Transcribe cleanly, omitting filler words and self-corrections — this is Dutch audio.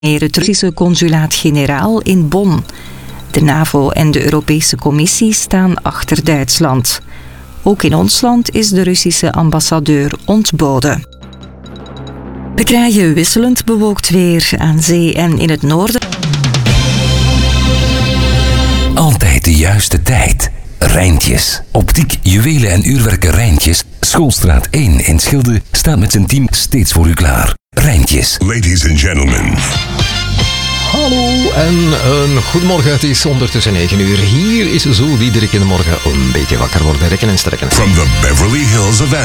het Russische consulaat-generaal in Bonn. De NAVO en de Europese Commissie staan achter Duitsland. Ook in ons land is de Russische ambassadeur ontboden. We krijgen wisselend bewolkt weer aan zee en in het noorden. Altijd de juiste tijd. Rijntjes. Optiek, juwelen en uurwerken Rijntjes. Schoolstraat 1 in Schilde staat met zijn team steeds voor u klaar. Rijntjes. Ladies and gentlemen. Hallo en een goedemorgen. Het is ondertussen 9 uur. Hier is zo wie iedere morgen een beetje wakker worden, rekken en strekken. From the Beverly Hills of